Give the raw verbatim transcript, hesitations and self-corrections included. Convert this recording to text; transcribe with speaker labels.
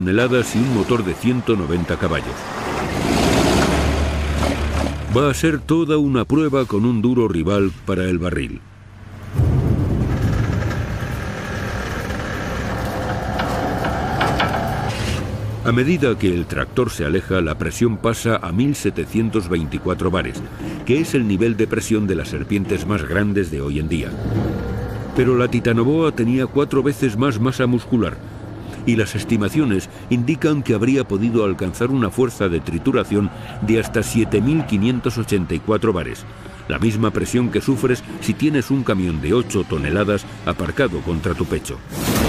Speaker 1: toneladas y un motor de ciento noventa caballos. Va a ser toda una prueba con un duro rival para el barril. A medida que el tractor se aleja, la presión pasa a mil setecientos veinticuatro bares, que es el nivel de presión de las serpientes más grandes de hoy en día. Pero la titanoboa tenía cuatro veces más masa muscular, y las estimaciones indican que habría podido alcanzar una fuerza de trituración de hasta siete mil quinientos ochenta y cuatro bares, la misma presión que sufres si tienes un camión de ocho toneladas aparcado contra tu pecho.